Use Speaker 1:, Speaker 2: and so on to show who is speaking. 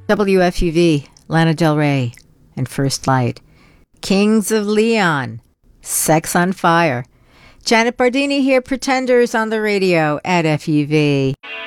Speaker 1: WFUV, Lana Del Rey, and First Light. Kings of Leon, Sex on Fire. Janet Bardini here, Pretenders on the radio at FUV.